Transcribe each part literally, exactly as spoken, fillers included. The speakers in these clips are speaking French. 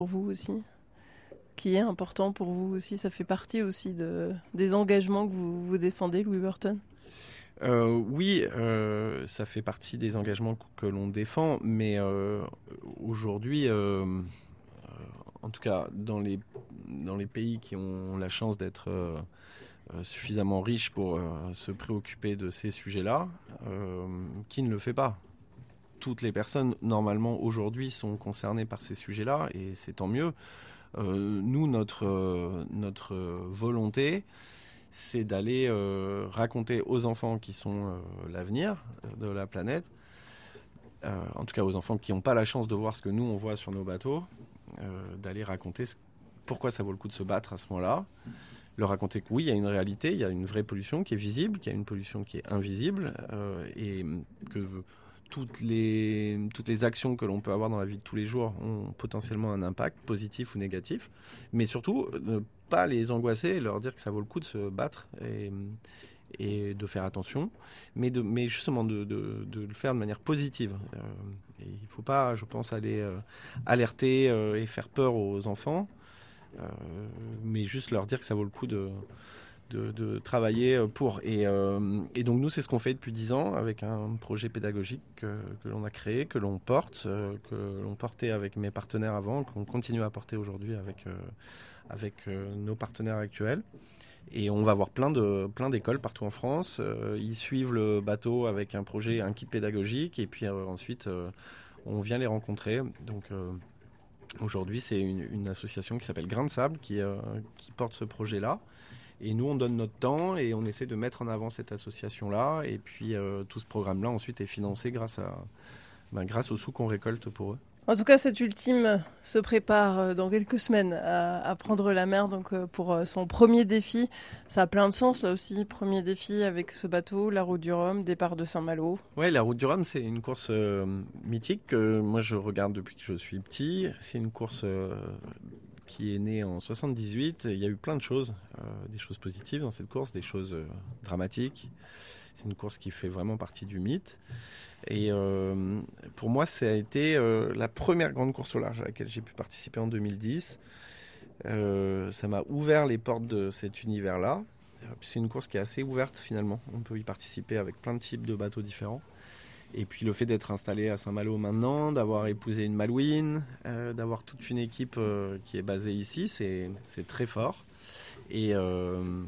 pour vous aussi, qui est important pour vous aussi. Ça fait partie aussi de, des engagements que vous, vous défendez, Louis Burton. Euh, oui, euh, ça fait partie des engagements que l'on défend, mais euh, aujourd'hui, euh, euh, en tout cas dans les, dans les pays qui ont la chance d'être euh, suffisamment riches pour euh, se préoccuper de ces sujets-là, euh, qui ne le fait pas ? Toutes les personnes, normalement, aujourd'hui, sont concernées par ces sujets-là, et c'est tant mieux. Euh, nous, notre, euh, notre volonté, c'est d'aller euh, raconter aux enfants qui sont euh, l'avenir de la planète, euh, en tout cas aux enfants qui n'ont pas la chance de voir ce que nous, on voit sur nos bateaux, euh, d'aller raconter ce, pourquoi ça vaut le coup de se battre à ce moment-là, leur raconter que oui, il y a une réalité, il y a une vraie pollution qui est visible, qu'il y a une pollution qui est invisible, euh, et que toutes les, toutes les actions que l'on peut avoir dans la vie de tous les jours ont potentiellement un impact positif ou négatif, mais surtout ne pas les angoisser et leur dire que ça vaut le coup de se battre et, et de faire attention, mais, de, mais justement de, de, de le faire de manière positive. Euh, et il ne faut pas, je pense, aller euh, alerter euh, et faire peur aux enfants, euh, mais juste leur dire que ça vaut le coup de... De, de travailler pour. Et, euh, et donc nous, c'est ce qu'on fait depuis dix ans avec un projet pédagogique que, que l'on a créé, que l'on porte, euh, que l'on portait avec mes partenaires avant, qu'on continue à porter aujourd'hui avec, euh, avec euh, nos partenaires actuels. Et on va avoir plein, de, plein d'écoles partout en France. Euh, ils suivent le bateau avec un projet, un kit pédagogique, et puis euh, ensuite, euh, on vient les rencontrer. Donc euh, aujourd'hui, c'est une, une association qui s'appelle Grain de Sable qui, euh, qui porte ce projet-là. Et nous, on donne notre temps et on essaie de mettre en avant cette association-là. Et puis, euh, tout ce programme-là, ensuite, est financé grâce, à, ben, grâce aux sous qu'on récolte pour eux. En tout cas, cette ultime se prépare dans quelques semaines à, à prendre la mer. Donc, pour son premier défi, ça a plein de sens, là aussi. Premier défi avec ce bateau, la Route du Rhum, départ de Saint-Malo. Oui, la Route du Rhum, c'est une course euh, mythique que moi, je regarde depuis que je suis petit. C'est une course... Euh, qui est né en soixante-dix-huit. Il y a eu plein de choses, euh, des choses positives dans cette course, des choses euh, dramatiques. C'est une course qui fait vraiment partie du mythe. Et euh, pour moi, ça a été euh, la première grande course au large à laquelle j'ai pu participer en deux mille dix. Euh, ça m'a ouvert les portes de cet univers-là. C'est une course qui est assez ouverte finalement. On peut y participer avec plein de types de bateaux différents. Et puis le fait d'être installé à Saint-Malo maintenant, d'avoir épousé une Malouine, euh, d'avoir toute une équipe euh, qui est basée ici, c'est, c'est très fort. Et, euh,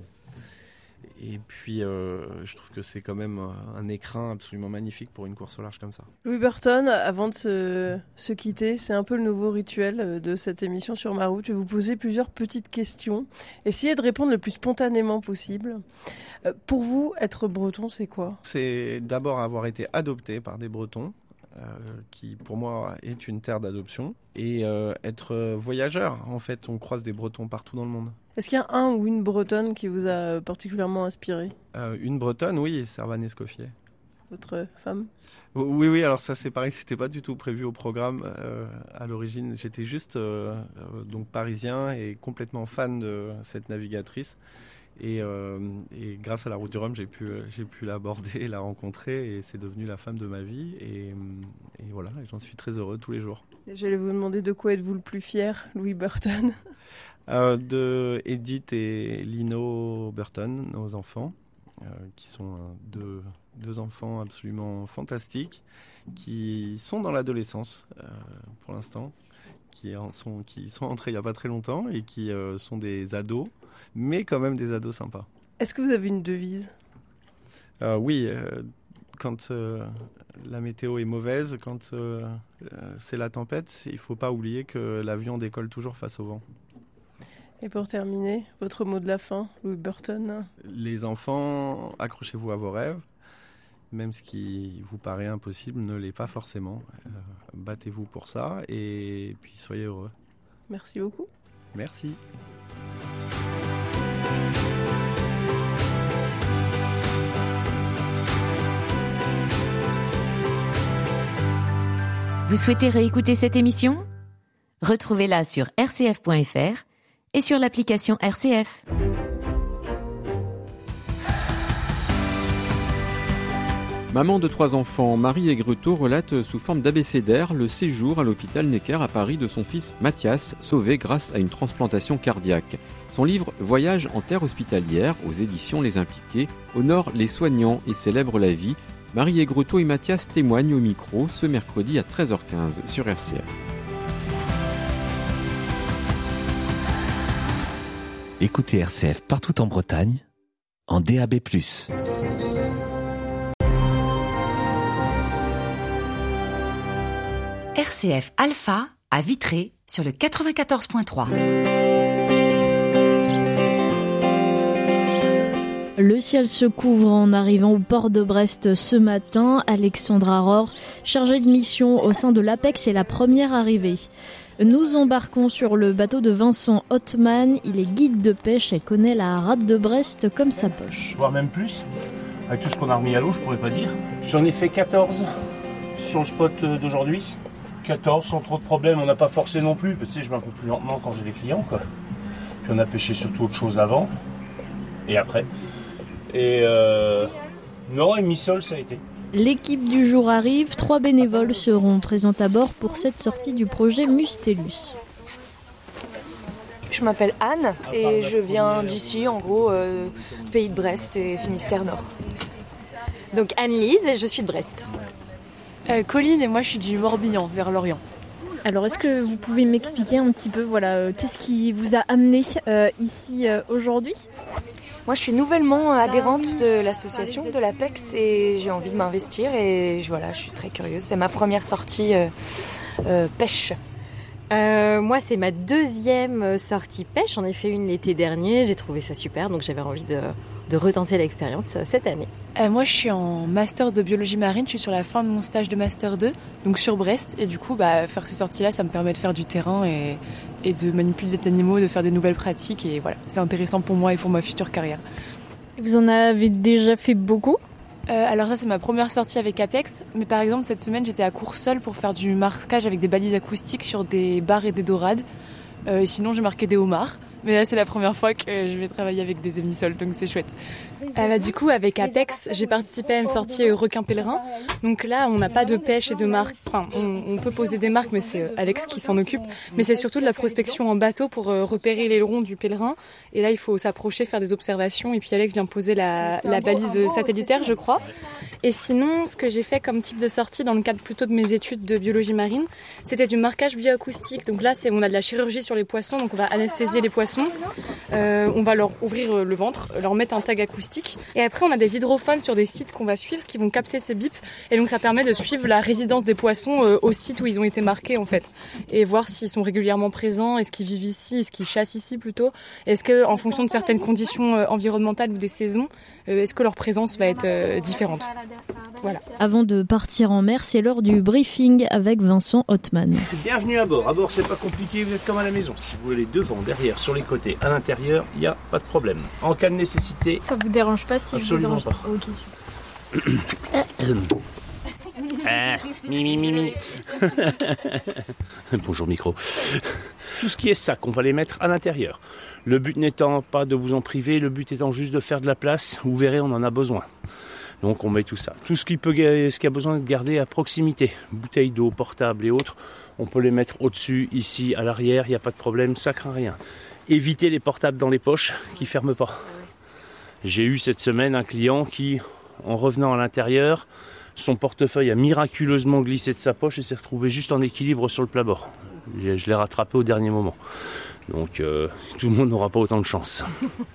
et puis euh, je trouve que c'est quand même un écrin absolument magnifique pour une course au large comme ça. Louis Burton, avant de se, se quitter, c'est un peu le nouveau rituel de cette émission sur Ma Route. Je vais vous poser plusieurs petites questions. Essayez de répondre le plus spontanément possible. Euh, pour vous, être breton, c'est quoi ? C'est d'abord avoir été adopté par des Bretons, euh, qui pour moi est une terre d'adoption, et euh, être voyageur. En fait, on croise des Bretons partout dans le monde. Est-ce qu'il y a un ou une Bretonne qui vous a particulièrement inspiré ? euh, Une Bretonne, oui, Servane Escoffier. Votre femme ? Oui, oui, alors ça c'est pareil, c'était pas du tout prévu au programme euh, à l'origine. J'étais juste euh, euh, donc parisien et complètement fan de cette navigatrice. Et, euh, et grâce à la Route du Rhum, j'ai pu, j'ai pu l'aborder, la rencontrer, et c'est devenu la femme de ma vie. Et, et voilà, j'en suis très heureux tous les jours. J'allais vous demander de quoi êtes-vous le plus fier, Louis Burton ? euh, De Edith et Lino Burton, nos enfants, euh, qui sont euh, deux, deux enfants absolument fantastiques, qui sont dans l'adolescence euh, pour l'instant, qui, en sont, qui sont entrés il n'y a pas très longtemps et qui euh, sont des ados, mais quand même des ados sympas. Est-ce que vous avez une devise ? euh, Oui, euh, quand euh, la météo est mauvaise, quand euh, euh, c'est la tempête, il ne faut pas oublier que l'avion décolle toujours face au vent. Et pour terminer, votre mot de la fin, Louis Burton ? Les enfants, accrochez-vous à vos rêves. Même ce qui vous paraît impossible ne l'est pas forcément. Euh, battez-vous pour ça et puis soyez heureux. Merci beaucoup. Merci. Vous souhaitez réécouter cette émission ? Retrouvez-la sur r c f point f r et sur l'application R C F. Maman de trois enfants, Marie Aigretot relate sous forme d'abécédaire le séjour à l'hôpital Necker à Paris de son fils Mathias, sauvé grâce à une transplantation cardiaque. Son livre Voyage en terre hospitalière, aux éditions Les Impliqués, honore les soignants et célèbre la vie. Marie Aigretot et Mathias témoignent au micro ce mercredi à treize heures quinze sur R C F. Écoutez R C F partout en Bretagne, en D A B plus. R C F Alpha à Vitré sur le quatre-vingt-quatorze virgule trois. Le ciel se couvre en arrivant au port de Brest ce matin. Alexandra Rohr, chargée de mission au sein de l'APEX, est la première arrivée. Nous embarquons sur le bateau de Vincent Ottman. Il est guide de pêche et connaît la rade de Brest comme sa poche. Voire même plus. Avec tout ce qu'on a remis à l'eau, je pourrais pas dire. J'en ai fait quatorze sur le spot d'aujourd'hui. quatorze sans trop de problèmes. On n'a pas forcé non plus, parce que tu sais, je vais un peu plus lentement quand j'ai des clients, quoi. Puis on a pêché surtout autre chose avant et après. Et euh... non, et mi-sol, ça a été. L'équipe du jour arrive. Trois bénévoles seront présents à bord pour cette sortie du projet Mustélus. Je m'appelle Anne et je viens d'ici, en gros, euh, pays de Brest et Finistère Nord. Donc Anne-Lise et je suis de Brest. Euh, Colline et moi je suis du Morbihan, vers Lorient. Alors est-ce que vous pouvez m'expliquer un petit peu, voilà, euh, qu'est-ce qui vous a amené euh, ici euh, aujourd'hui ? Moi je suis nouvellement adhérente de l'association de l'APEX et j'ai envie de m'investir et voilà, je suis très curieuse. C'est ma première sortie euh, euh, pêche. Euh, moi c'est ma deuxième sortie pêche, j'en ai fait une l'été dernier, j'ai trouvé ça super donc j'avais envie de, de retenter l'expérience cette année. Euh, moi je suis en master de biologie marine, je suis sur la fin de mon stage de master deux, donc sur Brest et du coup bah, faire ces sorties là ça me permet de faire du terrain et, et de manipuler des animaux, de faire des nouvelles pratiques et voilà, c'est intéressant pour moi et pour ma future carrière. Vous en avez déjà fait beaucoup ? Euh, alors ça c'est ma première sortie avec Apex, mais par exemple cette semaine j'étais à Courseulles pour faire du marquage avec des balises acoustiques sur des bars et des dorades. Euh, et sinon j'ai marqué des homards, mais là c'est la première fois que je vais travailler avec des émissoles, donc c'est chouette. Euh, bah, du coup avec Apex j'ai participé à une sortie requin pèlerin, donc là on n'a pas de pêche et de marque, enfin on, on peut poser des marques mais c'est Alex qui s'en occupe, mais c'est surtout de la prospection en bateau pour euh, repérer l'aileron du pèlerin, et là il faut s'approcher, faire des observations, et puis Alex vient poser la, la balise satellitaire je crois. Et sinon, ce que j'ai fait comme type de sortie dans le cadre plutôt de mes études de biologie marine, c'était du marquage bioacoustique. Donc là, c'est, on a de la chirurgie sur les poissons, donc on va anesthésier les poissons, euh, on va leur ouvrir le ventre, leur mettre un tag acoustique. Et après, on a des hydrophones sur des sites qu'on va suivre qui vont capter ces bips. Et donc ça permet de suivre la résidence des poissons euh, au site où ils ont été marqués en fait. Et voir s'ils sont régulièrement présents, est-ce qu'ils vivent ici, est-ce qu'ils chassent ici plutôt. Est-ce que, en fonction de certaines conditions euh, environnementales ou des saisons, euh, est-ce que leur présence va être euh, différente. Voilà. Avant de partir en mer, c'est l'heure du briefing avec Vincent Ottman. Bienvenue à bord. À bord, c'est pas compliqué, vous êtes comme à la maison. Si vous voulez devant, derrière, sur les côtés, à l'intérieur, il n'y a pas de problème. En cas de nécessité... Ça vous dérange pas si absolument je vous arrange pas. Ok. Ah, mi, mi, mi, mi. Bonjour micro. Tout ce qui est sac, on va les mettre à l'intérieur. Le but n'étant pas de vous en priver, le but étant juste de faire de la place. Vous verrez, on en a besoin. Donc on met tout ça. Tout ce qui, peut, ce qui a besoin de garder à proximité, bouteilles d'eau, portables et autres, on peut les mettre au-dessus, ici, à l'arrière, il n'y a pas de problème, ça craint rien. Évitez les portables dans les poches qui ne ferment pas. J'ai eu cette semaine un client qui, en revenant à l'intérieur, son portefeuille a miraculeusement glissé de sa poche et s'est retrouvé juste en équilibre sur le plat-bord. Je l'ai rattrapé au dernier moment. Donc euh, tout le monde n'aura pas autant de chance.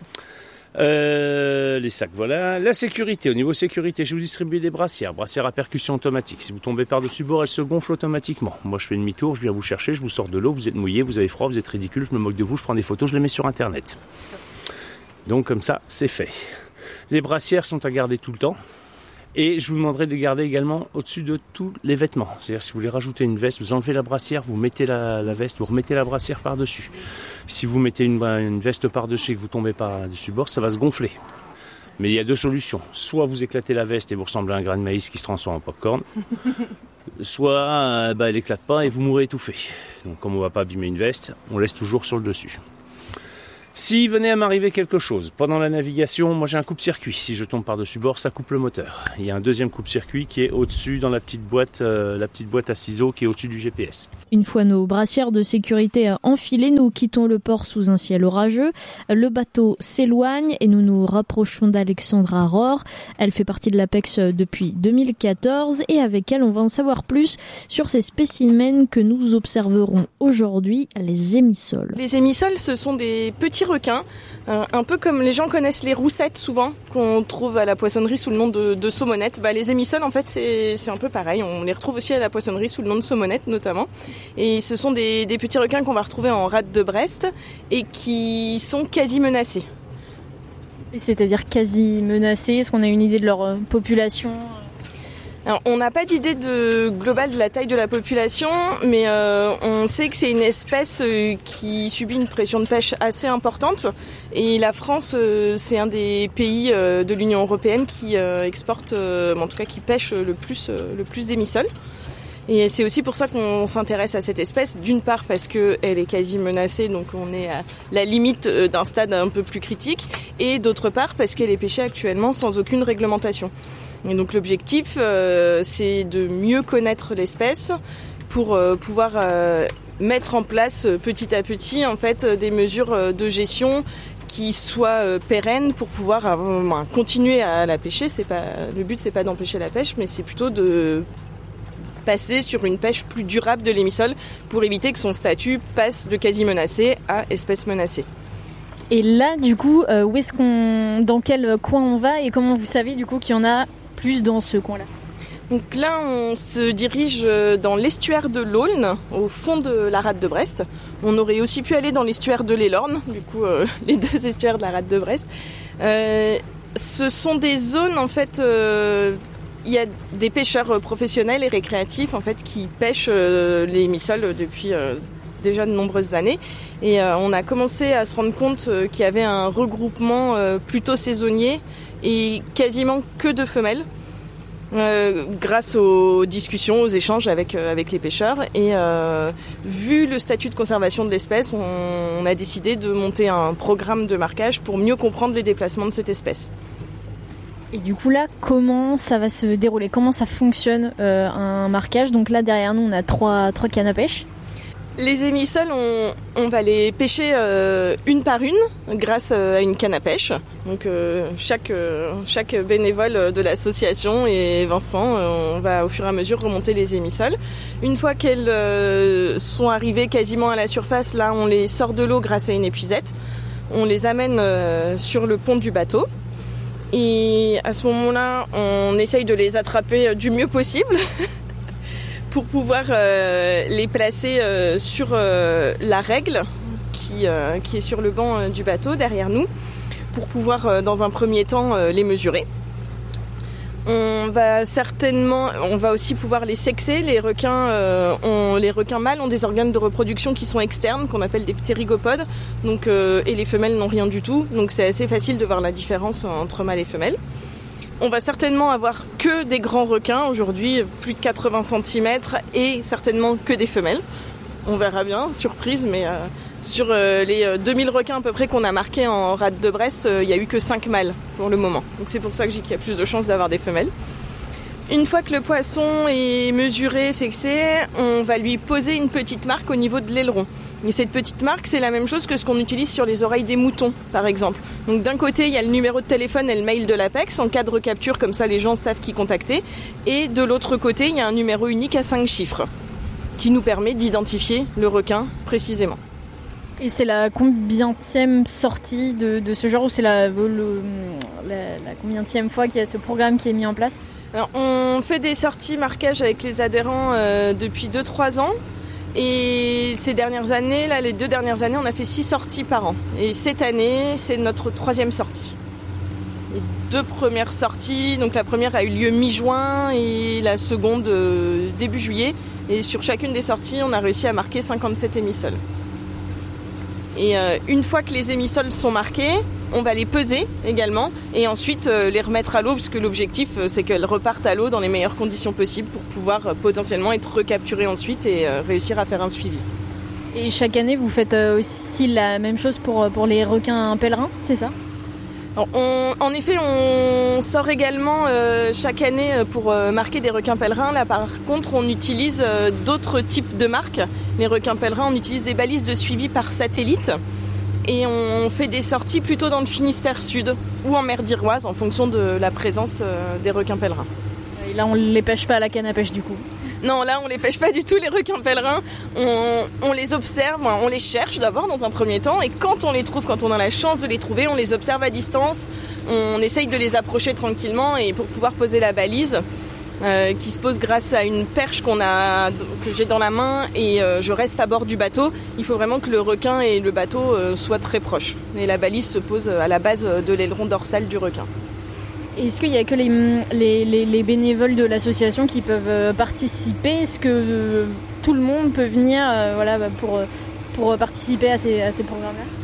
Euh, les sacs, voilà. La sécurité, au niveau sécurité, je vous distribue des brassières, brassières à percussion automatique. Si vous tombez par-dessus bord, elles se gonflent automatiquement. Moi, je fais demi-tour, je viens vous chercher, je vous sors de l'eau, vous êtes mouillé, vous avez froid, vous êtes ridicule, je me moque de vous, je prends des photos, je les mets sur Internet. Donc, comme ça, c'est fait. Les brassières sont à garder tout le temps. Et je vous demanderai de garder également au-dessus de tous les vêtements. C'est-à-dire si vous voulez rajouter une veste, vous enlevez la brassière, vous mettez la, la veste, vous remettez la brassière par-dessus. Si vous mettez une, une veste par-dessus et que vous ne tombez pas dessus bord, ça va se gonfler. Mais il y a deux solutions. Soit vous éclatez la veste et vous ressemblez à un grain de maïs qui se transforme en popcorn. Soit euh, bah, elle n'éclate pas et vous mourrez étouffé. Donc comme on ne va pas abîmer une veste, on laisse toujours sur le dessus. S'il venait à m'arriver quelque chose pendant la navigation, moi j'ai un coupe-circuit. Si je tombe par-dessus bord, ça coupe le moteur. Il y a un deuxième coupe-circuit qui est au-dessus dans la petite boîte, euh, la petite boîte à ciseaux qui est au-dessus du G P S. Une fois nos brassières de sécurité enfilées, nous quittons le port sous un ciel orageux. Le bateau s'éloigne et nous nous rapprochons d'Alexandra Rohr. Elle fait partie de l'APEX depuis deux mille quatorze et avec elle, on va en savoir plus sur ces spécimens que nous observerons aujourd'hui, les émissoles. Les émissoles, ce sont des petits requins, euh, un peu comme les gens connaissent les roussettes souvent, qu'on trouve à la poissonnerie sous le nom de, de saumonette. Bah, les émissoles, en fait, c'est, c'est un peu pareil. On les retrouve aussi à la poissonnerie sous le nom de saumonette, notamment. Et ce sont des, des petits requins qu'on va retrouver en rade de Brest et qui sont quasi menacés. Et c'est-à-dire quasi menacés? Est-ce qu'on a une idée de leur euh, population? Alors, on n'a pas d'idée de, globale de la taille de la population, mais euh, on sait que c'est une espèce euh, qui subit une pression de pêche assez importante. Et la France, euh, c'est un des pays euh, de l'Union européenne qui euh, exporte, euh, en tout cas qui pêche le plus, euh, le plus d'émissoles. Et c'est aussi pour ça qu'on s'intéresse à cette espèce, d'une part parce qu'elle est quasi menacée, donc on est à la limite d'un stade un peu plus critique, et d'autre part parce qu'elle est pêchée actuellement sans aucune réglementation. Et donc l'objectif, euh, c'est de mieux connaître l'espèce pour euh, pouvoir euh, mettre en place euh, petit à petit en fait des mesures euh, de gestion qui soient euh, pérennes pour pouvoir euh, ben, continuer à la pêcher. C'est pas, le but, c'est pas d'empêcher la pêche, mais c'est plutôt de passer sur une pêche plus durable de l'émissole pour éviter que son statut passe de quasi menacé à espèce menacée. Et là, du coup, euh, où est-ce qu'on, dans quel coin on va et comment vous savez du coup qu'il y en a plus dans ce coin-là? Donc là, on se dirige dans l'estuaire de l'Aulne, au fond de la rade de Brest. On aurait aussi pu aller dans l'estuaire de l'Élorne, du coup, euh, les deux estuaires de la rade de Brest. Euh, ce sont des zones, en fait, euh, il y a des pêcheurs professionnels et récréatifs, en fait, qui pêchent euh, les émissoles depuis euh, déjà de nombreuses années. Et euh, on a commencé à se rendre compte euh, qu'il y avait un regroupement euh, plutôt saisonnier et quasiment que de femelles. Euh, grâce aux discussions, aux échanges avec, euh, avec les pêcheurs. Et euh, vu le statut de conservation de l'espèce, on, on a décidé de monter un programme de marquage pour mieux comprendre les déplacements de cette espèce. Et du coup là, comment ça va se dérouler? Comment ça fonctionne euh, un marquage? Donc là derrière nous on a trois, trois cannes à pêche. Les émissoles, on, on va les pêcher euh, une par une grâce à une canne à pêche. Donc euh, chaque, euh, chaque bénévole de l'association et Vincent, euh, on va au fur et à mesure remonter les émissoles. Une fois qu'elles euh, sont arrivées quasiment à la surface, là on les sort de l'eau grâce à une épuisette. On les amène euh, sur le pont du bateau. Et à ce moment-là, on essaye de les attraper du mieux possible. pour pouvoir euh, les placer euh, sur euh, la règle qui, euh, qui est sur le banc euh, du bateau derrière nous, pour pouvoir euh, dans un premier temps euh, les mesurer. On va certainement, on va aussi pouvoir les sexer. Les requins, euh, ont, les requins mâles ont des organes de reproduction qui sont externes, qu'on appelle des ptérygopodes, donc, euh, et les femelles n'ont rien du tout, donc c'est assez facile de voir la différence entre mâles et femelles. On va certainement avoir que des grands requins aujourd'hui, plus de quatre-vingts centimètres, et certainement que des femelles. On verra bien, surprise, mais euh, sur euh, les deux mille requins à peu près qu'on a marqués en rade de Brest, il euh, n'y a eu que cinq mâles pour le moment. Donc c'est pour ça que je dis qu'il y a plus de chances d'avoir des femelles. Une fois que le poisson est mesuré, sexé, on va lui poser une petite marque au niveau de l'aileron. Et cette petite marque, c'est la même chose que ce qu'on utilise sur les oreilles des moutons, par exemple. Donc d'un côté, il y a le numéro de téléphone et le mail de l'APEX, en cas de recapture, comme ça les gens savent qui contacter. Et de l'autre côté, il y a un numéro unique à cinq chiffres, qui nous permet d'identifier le requin précisément. Et c'est la combienième sortie de, de ce genre, ou c'est la, le, la, la combienième fois qu'il y a ce programme qui est mis en place? Alors, on fait des sorties marquage avec les adhérents euh, depuis deux trois ans. Et ces dernières années, là, les deux dernières années, on a fait six sorties par an. Et cette année, c'est notre troisième sortie. Les deux premières sorties, donc la première a eu lieu mi-juin et la seconde euh, début juillet. Et sur chacune des sorties, on a réussi à marquer cinquante-sept émissoles. Et euh, une fois que les émissoles sont marquées, on va les peser également et ensuite euh, les remettre à l'eau, puisque l'objectif euh, c'est qu'elles repartent à l'eau dans les meilleures conditions possibles pour pouvoir euh, potentiellement être recapturées ensuite et euh, réussir à faire un suivi. Et chaque année, vous faites aussi la même chose pour, pour les requins pèlerins, c'est ça ? On, en effet, on sort également euh, chaque année pour euh, marquer des requins pèlerins. Là, par contre, on utilise euh, d'autres types de marques. Les requins pèlerins, on utilise des balises de suivi par satellite. Et on fait des sorties plutôt dans le Finistère Sud ou en mer d'Iroise en fonction de la présence euh, des requins pèlerins. Et là, on ne les pêche pas à la canne à pêche du coup ? Non, là, on les pêche pas du tout, les requins pèlerins. On, on les observe, on les cherche d'abord dans un premier temps. Et quand on les trouve, quand on a la chance de les trouver, on les observe à distance. On essaye de les approcher tranquillement et pour pouvoir poser la balise, euh, qui se pose grâce à une perche qu'on a, que j'ai dans la main et euh, je reste à bord du bateau. Il faut vraiment que le requin et le bateau euh, soient très proches. Et la balise se pose à la base de l'aileron dorsal du requin. Est-ce qu'il n'y a que les, les, les, les bénévoles de l'association qui peuvent participer ? Est-ce que euh, tout le monde peut venir euh, voilà, pour, pour participer à ces, à ces programmes-là ?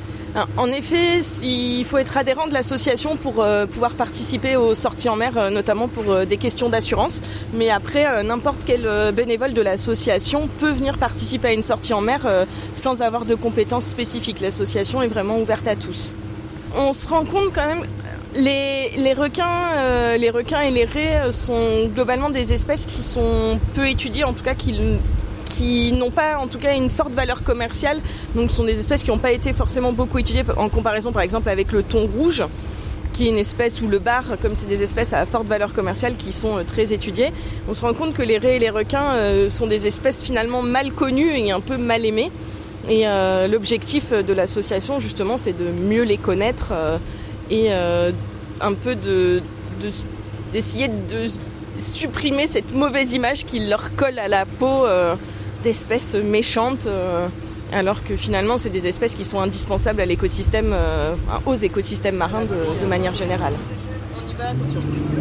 En effet, il faut être adhérent de l'association pour euh, pouvoir participer aux sorties en mer, euh, notamment pour euh, des questions d'assurance. Mais après, euh, n'importe quel euh, bénévole de l'association peut venir participer à une sortie en mer euh, sans avoir de compétences spécifiques. L'association est vraiment ouverte à tous. On se rend compte quand même... Les, les, requins, euh, les requins et les raies sont globalement des espèces qui sont peu étudiées, en tout cas qui, qui n'ont pas en tout cas une forte valeur commerciale. Donc ce sont des espèces qui n'ont pas été forcément beaucoup étudiées en comparaison par exemple avec le thon rouge, qui est une espèce, ou le bar, comme c'est des espèces à forte valeur commerciale qui sont euh, très étudiées. On se rend compte que les raies et les requins euh, sont des espèces finalement mal connues et un peu mal aimées. Et euh, l'objectif de l'association justement c'est de mieux les connaître euh, et euh, un peu de, de, d'essayer de supprimer cette mauvaise image qui leur colle à la peau euh, d'espèces méchantes, euh, alors que finalement c'est des espèces qui sont indispensables à l'écosystème, euh, aux écosystèmes marins de, de manière générale. On y va, attention.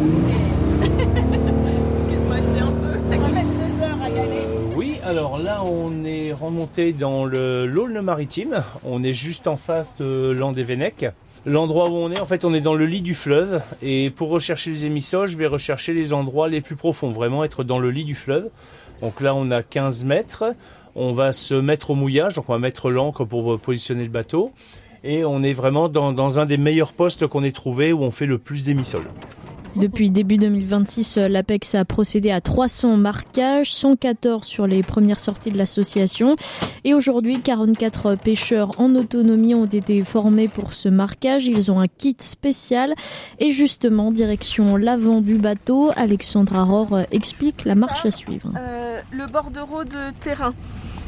Excuse-moi, j'étais un peu... T'as qu'à mettre deux heures à y aller. Oui, alors là on est remonté dans le l'Aulne maritime, on est juste en face de Landévennec. L'endroit où on est, en fait, on est dans le lit du fleuve. Et pour rechercher les émissoles, je vais rechercher les endroits les plus profonds, vraiment être dans le lit du fleuve. Donc là, on a quinze mètres. On va se mettre au mouillage, donc on va mettre l'ancre pour positionner le bateau. Et on est vraiment dans, dans un des meilleurs postes qu'on ait trouvé où on fait le plus d'émissoles. Depuis début deux mille vingt-six, l'APEX a procédé à trois cents marquages, cent quatorze sur les premières sorties de l'association. Et aujourd'hui, quarante-quatre pêcheurs en autonomie ont été formés pour ce marquage. Ils ont un kit spécial. Et justement, direction l'avant du bateau, Alexandra Rohr explique la marche à suivre. Euh, le bordereau de terrain.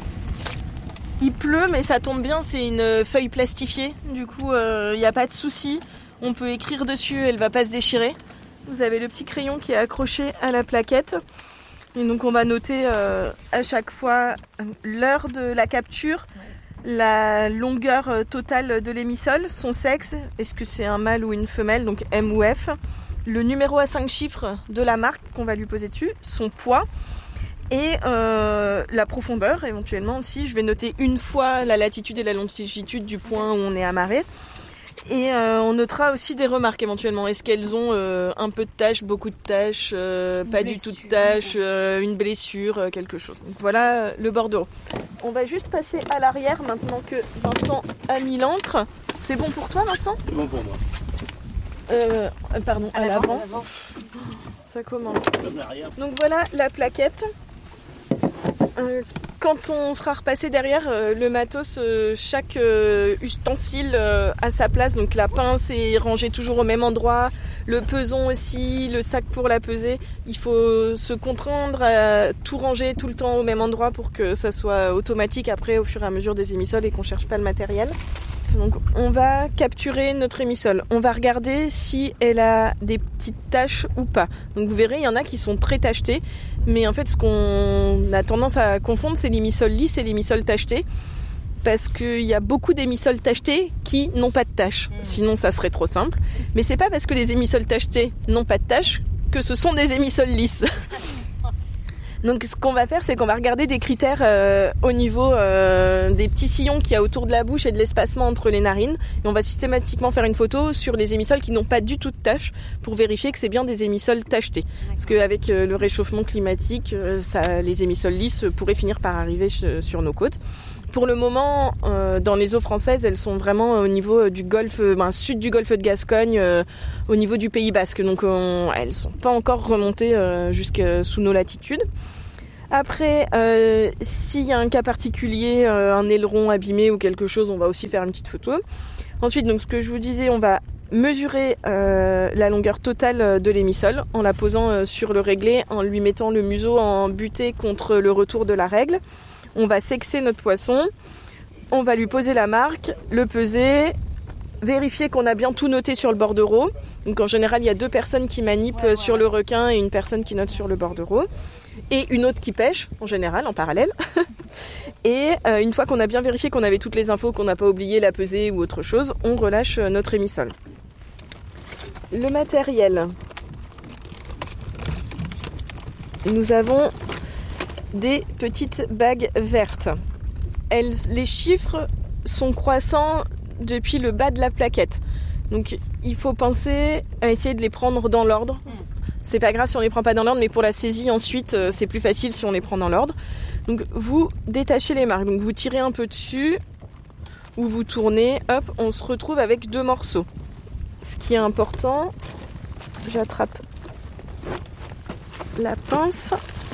Il pleut, mais ça tombe bien, c'est une feuille plastifiée. Du coup, il euh, n'y a pas de souci. On peut écrire dessus, elle ne va pas se déchirer. Vous avez le petit crayon qui est accroché à la plaquette. Et donc on va noter euh, à chaque fois l'heure de la capture, la longueur euh, totale de l'émissole, son sexe, est-ce que c'est un mâle ou une femelle, donc M ou F, le numéro à cinq chiffres de la marque qu'on va lui poser dessus, son poids et euh, la profondeur éventuellement aussi. Je vais noter une fois la latitude et la longitude du point où on est amarré. Et euh, on notera aussi des remarques éventuellement. Est-ce qu'elles ont euh, un peu de taches, beaucoup de taches, euh, pas blessure, du tout de taches, euh, une blessure, euh, quelque chose. Donc voilà le bordereau. On va juste passer à l'arrière maintenant que Vincent a mis l'ancre. C'est bon pour toi, Vincent ? C'est bon pour moi. Euh, pardon, à, à l'avant. l'avant. Ça commence. Donc voilà la plaquette. Euh, quand on sera repassé derrière, euh, le matos, euh, chaque euh, ustensile euh, a sa place. Donc la pince est rangée toujours au même endroit, le peson aussi, le sac pour la peser. Il faut se contraindre à tout ranger tout le temps au même endroit pour que ça soit automatique après au fur et à mesure des émissoles et qu'on cherche pas le matériel. Donc on va capturer notre émissole. On va regarder si elle a des petites taches ou pas. Donc vous verrez, il y en a qui sont très tachetées. Mais en fait, ce qu'on a tendance à confondre, c'est l'émissole lisse et l'émissole tachetée. Parce qu'il y a beaucoup d'émissoles tachetées qui n'ont pas de taches. Sinon, ça serait trop simple. Mais c'est pas parce que les émissoles tachetées n'ont pas de taches que ce sont des émissoles lisses. Donc ce qu'on va faire, c'est qu'on va regarder des critères euh, au niveau euh, des petits sillons qu'il y a autour de la bouche et de l'espacement entre les narines. Et on va systématiquement faire une photo sur les émissoles qui n'ont pas du tout de taches pour vérifier que c'est bien des émissoles tachetées. Parce qu'avec euh, le réchauffement climatique, euh, ça, les émissoles lisses pourraient finir par arriver ch- sur nos côtes. Pour le moment, euh, dans les eaux françaises, elles sont vraiment au niveau du golfe, ben, sud du golfe de Gascogne, euh, au niveau du Pays Basque. Donc on, elles sont pas encore remontées euh, jusque sous nos latitudes. Après, euh, s'il y a un cas particulier, euh, un aileron abîmé ou quelque chose, on va aussi faire une petite photo. Ensuite, donc ce que je vous disais, on va mesurer euh, la longueur totale de l'émissole en la posant euh, sur le réglé, en lui mettant le museau en butée contre le retour de la règle. On va sexer notre poisson, on va lui poser la marque, le peser, vérifier qu'on a bien tout noté sur le bordereau. Donc en général, il y a deux personnes qui manipent ouais, ouais. sur le requin et une personne qui note sur le bordereau. Et une autre qui pêche, en général, en parallèle. Et euh, une fois qu'on a bien vérifié qu'on avait toutes les infos, qu'on n'a pas oublié la pesée ou autre chose, on relâche notre émissole. Le matériel. Nous avons des petites bagues vertes. Elles, les chiffres sont croissants depuis le bas de la plaquette. Donc il faut penser à essayer de les prendre dans l'ordre. C'est pas grave si on les prend pas dans l'ordre, mais pour la saisie ensuite c'est plus facile si on les prend dans l'ordre. Donc vous détachez les marques, donc vous tirez un peu dessus, ou vous tournez, hop, on se retrouve avec deux morceaux. Ce qui est important, j'attrape la pince.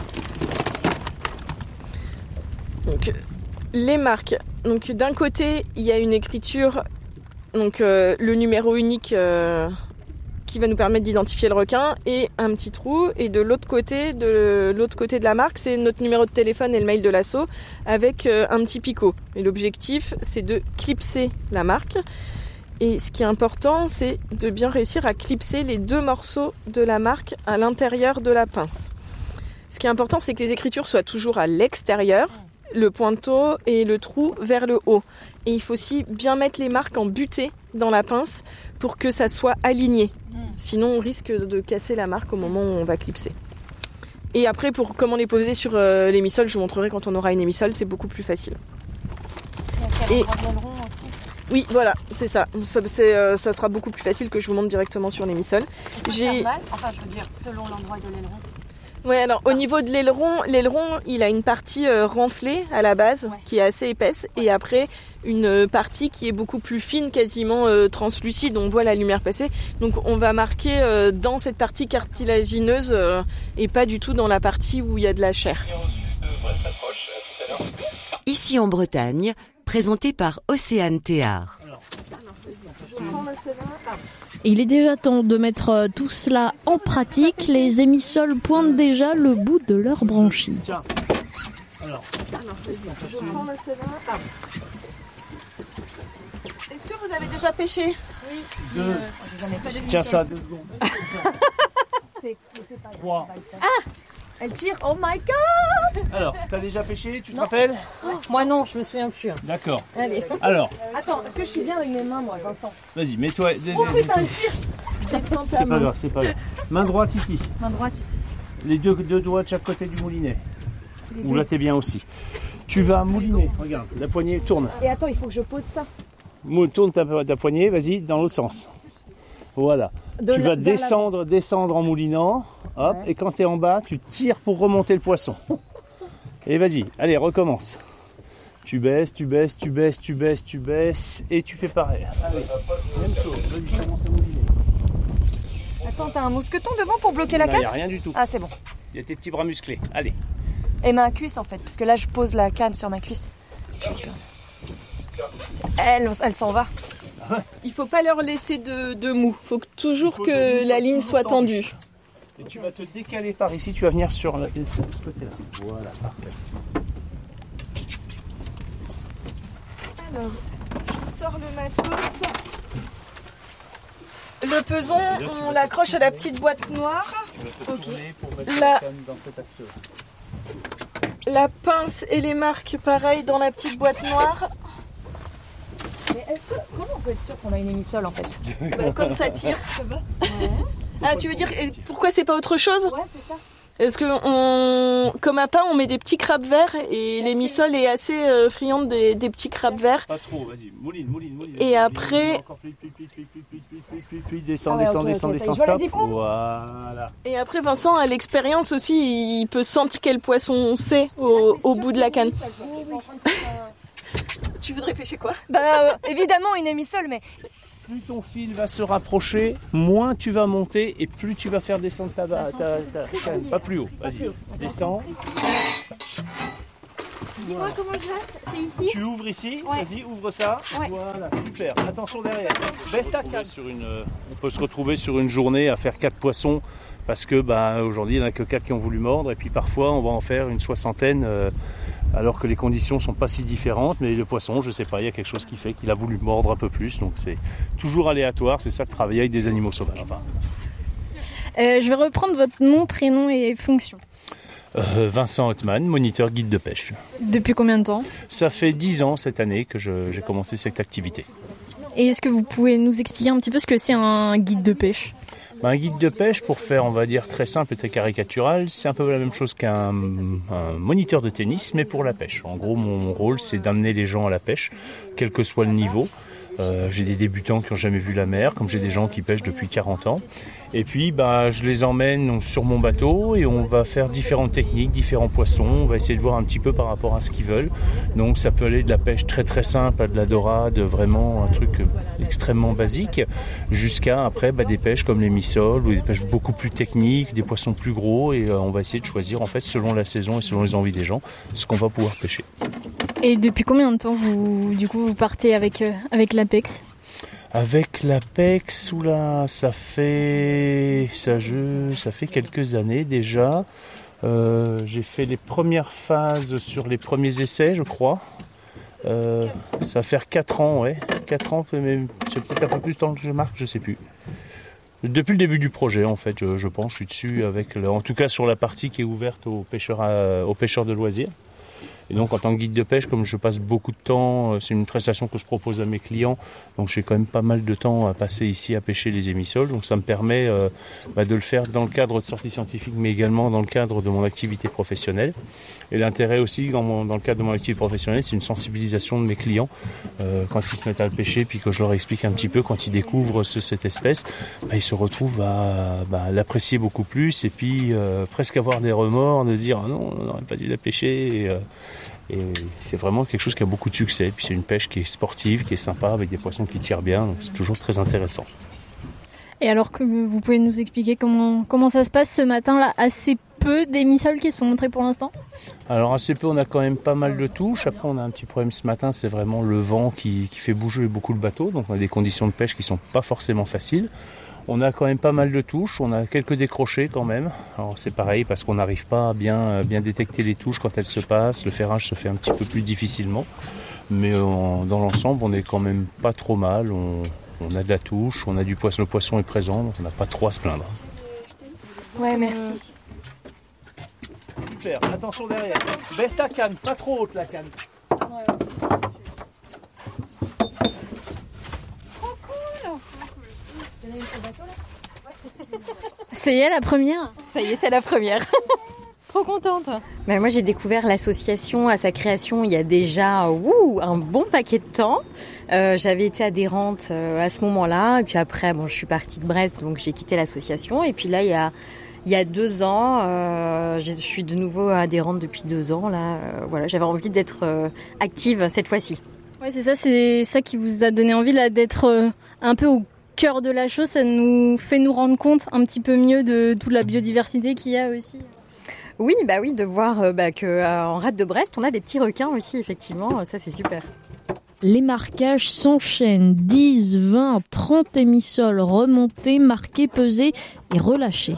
Donc les marques. Donc d'un côté il y a une écriture, donc euh, le numéro unique euh, qui va nous permettre d'identifier le requin et un petit trou. Et de l'autre côté, de l'autre côté de la marque, c'est notre numéro de téléphone et le mail de l'asso avec euh, un petit picot. Et l'objectif, c'est de clipser la marque. Et ce qui est important, c'est de bien réussir à clipser les deux morceaux de la marque à l'intérieur de la pince. Ce qui est important, c'est que les écritures soient toujours à l'extérieur, le pointeau et le trou vers le haut. Et il faut aussi bien mettre les marques en butée dans la pince pour que ça soit aligné. Sinon, on risque de casser la marque au moment où on va clipser. Et après, pour comment les poser sur euh, l'émissole, je vous montrerai quand on aura une émissole, c'est beaucoup plus facile. Et oui, voilà, c'est ça. Ça, c'est, euh, ça sera beaucoup plus facile que je vous montre directement sur l'émissole. J'ai mal, enfin, je veux dire, selon l'endroit de l'aileron. Ouais, alors au niveau de l'aileron, l'aileron, il a une partie euh, renflée à la base, ouais. qui est assez épaisse, ouais. et après une partie qui est beaucoup plus fine, quasiment euh, translucide, on voit la lumière passer. Donc on va marquer euh, dans cette partie cartilagineuse euh, et pas du tout dans la partie où il y a de la chair. Ici en Bretagne, présenté par Océane Théard. Et il est déjà temps de mettre tout cela en pratique. Les émissoles pointent déjà le bout de leur branchie. Tiens. Alors, je prends le sévin. Est-ce que vous avez déjà pêché? Oui. Deux. Euh, Tiens ça, deux secondes. c'est, c'est pas Trois. Ah, elle tire. Oh my god. Alors, t'as déjà pêché, tu te non. rappelles? oh, Moi non, je me souviens plus. D'accord. Allez. Alors. Attends, est-ce que je suis bien avec mes mains, moi, Vincent? Vas-y, mets-toi. Oh putain, elle tire. Descends ta C'est main. pas grave, c'est pas grave. Main droite ici. Main droite ici. Les deux, deux doigts de chaque côté du moulinet. Ou là, t'es bien aussi. Tu vas mouliner. Regarde, la poignée tourne. Et attends, il faut que je pose ça. Tourne ta, ta poignée, vas-y, dans l'autre sens. Voilà. De tu vas descendre, l'avant. descendre en moulinant. Hop, ouais. Et quand tu es en bas, tu tires pour remonter le poisson. Et vas-y, allez, recommence. Tu baisses, tu baisses, tu baisses, tu baisses, tu baisses. Et tu fais pareil. Allez, même chose, vas-y, commence à mouliner. Attends, t'as un mousqueton devant pour bloquer la canne? Il n'y a rien du tout. Ah, c'est bon. Il y a tes petits bras musclés. Allez. Et ma cuisse en fait, parce que là je pose la canne sur ma cuisse. Elle, elle s'en va. Il faut pas leur laisser de, de mou. Il faut que, toujours faut que la ligne soit tendue. Et tu vas te décaler par ici, tu vas venir sur la, ce côté-là. Voilà, parfait. Alors, je sors le matos. Le peson, on l'accroche à la petite boîte noire. Tu vas te tourner pour mettre la... la canne dans cet axe-là. La pince et les marques, pareil, dans la petite boîte noire. Mais est-ce que, comment on peut être sûr qu'on a une émissole en fait? Bah, quand ça tire. Ça va. Ouais. Ah, tu veux dire, pourquoi c'est pas autre chose? Ouais, c'est ça. Parce que, on, comme appât, on met des petits crabes verts et l'émissole est assez euh, friande des, des petits crabes verts. Pas trop, vas-y, mouline, mouline, mouline. Et après. Encore plus, plus, plus, plus, plus, plus, plus, plus, plus, plus, descends, descends, descends, descends, stop. Voilà. Et après, Vincent, à l'expérience aussi, il peut sentir quel poisson c'est au, au bout de la canne. Tu voudrais pêcher quoi? Bah euh, évidemment une émissole, mais... Plus ton fil va se rapprocher, moins tu vas monter et plus tu vas faire descendre ta barre. Pas plus haut, vas-y, descends. Dis-moi comment je lâche, c'est ici. Tu ouvres ici, ouais. Vas-y, ouvre ça. Ouais. Voilà, super. Attention derrière. Baisse ta canne. Sur une, on peut se retrouver sur une journée à faire quatre poissons parce que bah, aujourd'hui il n'y en a que quatre qui ont voulu mordre et puis parfois on va en faire une soixantaine euh, alors que les conditions ne sont pas si différentes. Mais le poisson, je ne sais pas, il y a quelque chose qui fait qu'il a voulu mordre un peu plus. Donc c'est toujours aléatoire, c'est ça de travailler avec des animaux sauvages. Enfin. Euh, je vais reprendre votre nom, prénom et fonction. Euh, Vincent Ottman, moniteur guide de pêche. Depuis combien de temps? Ça fait dix ans cette année que je, j'ai commencé cette activité. Et est-ce que vous pouvez nous expliquer un petit peu ce que c'est un guide de pêche? Ben, un guide de pêche, pour faire, on va dire, très simple et très caricatural, c'est un peu la même chose qu'un un moniteur de tennis, mais pour la pêche. En gros, mon rôle, c'est d'amener les gens à la pêche, quel que soit le niveau. Euh, j'ai des débutants qui n'ont jamais vu la mer, comme j'ai des gens qui pêchent depuis quarante ans. Et puis, bah, je les emmène donc, sur mon bateau et on va faire différentes techniques, différents poissons. On va essayer de voir un petit peu par rapport à ce qu'ils veulent. Donc, ça peut aller de la pêche très très simple à de la dorade, vraiment un truc extrêmement basique, jusqu'à après bah, des pêches comme les missoles ou des pêches beaucoup plus techniques, des poissons plus gros. Et euh, on va essayer de choisir, en fait, selon la saison et selon les envies des gens, ce qu'on va pouvoir pêcher. Et depuis combien de temps vous, du coup, vous partez avec, euh, avec l'Apex? Avec l'Apex, oula, ça fait, ça, je, ça fait quelques années déjà. Euh, j'ai fait les premières phases sur les premiers essais, je crois. Euh, ça va faire quatre ans, ouais. quatre ans, mais c'est peut-être un peu plus de temps que je marque, je sais plus. Depuis le début du projet, en fait, je, je pense, je suis dessus, avec le, en tout cas sur la partie qui est ouverte aux pêcheurs, à, aux pêcheurs de loisirs. Et donc en tant que guide de pêche, comme je passe beaucoup de temps, c'est une prestation que je propose à mes clients, donc j'ai quand même pas mal de temps à passer ici à pêcher les émissoles, donc ça me permet euh, bah, de le faire dans le cadre de sorties scientifiques, mais également dans le cadre de mon activité professionnelle. Et l'intérêt aussi, dans, mon, dans le cadre de mon activité professionnelle, c'est une sensibilisation de mes clients euh, quand ils se mettent à le pêcher, puis que je leur explique un petit peu, quand ils découvrent ce, cette espèce, bah, ils se retrouvent à bah, l'apprécier beaucoup plus, et puis euh, presque avoir des remords, de dire ah non, on n'aurait pas dû la pêcher. Et, euh, Et c'est vraiment quelque chose qui a beaucoup de succès. Puis c'est une pêche qui est sportive, qui est sympa, avec des poissons qui tirent bien. Donc c'est toujours très intéressant. Et alors que vous pouvez nous expliquer comment, comment ça se passe ce matin-là? Assez peu d'émissoles qui sont montrées pour l'instant? Alors assez peu, on a quand même pas mal de touches. Après on a un petit problème ce matin, c'est vraiment le vent qui, qui fait bouger beaucoup le bateau. Donc on a des conditions de pêche qui sont pas forcément faciles. On a quand même pas mal de touches, on a quelques décrochés quand même. Alors c'est pareil parce qu'on n'arrive pas à bien, bien détecter les touches quand elles se passent. Le ferrage se fait un petit peu plus difficilement. Mais on, dans l'ensemble, on est quand même pas trop mal. On, on a de la touche, on a du poisson, le poisson est présent, donc on n'a pas trop à se plaindre. Ouais, merci. Super, attention derrière. Baisse ta canne, pas trop haute la canne. Ouais. Ça y est, la première? Ça y est, c'est la première. Trop contente. Ben moi, j'ai découvert l'association à sa création il y a déjà ouh, un bon paquet de temps. Euh, j'avais été adhérente euh, à ce moment-là. Et puis après, bon, je suis partie de Brest, donc j'ai quitté l'association. Et puis là, il y a, il y a deux ans, euh, je suis de nouveau adhérente depuis deux ans. Là, euh, voilà, j'avais envie d'être euh, active cette fois-ci. Ouais, c'est ça, c'est ça qui vous a donné envie là d'être euh, un peu au cœur de la chose. Ça nous fait nous rendre compte un petit peu mieux de toute la biodiversité qu'il y a aussi. Oui, bah oui, de voir euh, bah, que euh, en rade de Brest, on a des petits requins aussi, effectivement. Ça, c'est super. Les marquages s'enchaînent. dix, vingt, trente émissoles remontées, marquées, pesées et relâchées.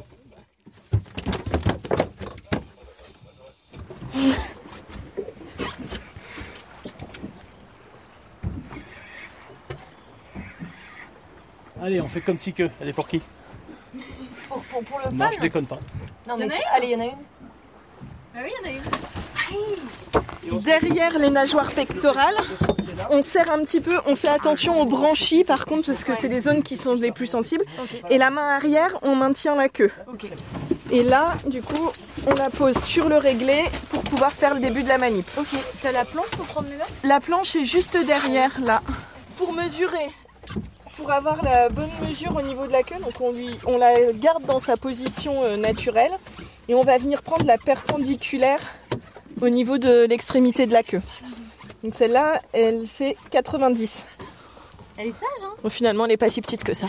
Allez, on fait comme si que. Elle est pour qui? Pour, pour, pour le fun? Non, je déconne pas. Non, mais allez, il y en a une. Bah oui, il y en a une. Derrière les nageoires pectorales, on serre un petit peu, on fait attention aux branchies par contre parce que c'est les zones qui sont les plus sensibles. Okay. Et la main arrière, on maintient la queue. Okay. Et là, du coup, on la pose sur le réglé pour pouvoir faire le début de la manip. Ok, t'as la planche pour prendre les notes? La planche est juste derrière, là. Pour mesurer, pour avoir la bonne mesure au niveau de la queue, donc on, lui, on la garde dans sa position euh, naturelle et on va venir prendre la perpendiculaire au niveau de l'extrémité de la queue. Donc celle-là, elle fait quatre-vingt-dix. Elle est sage, hein? Bon, finalement, elle n'est pas si petite que ça.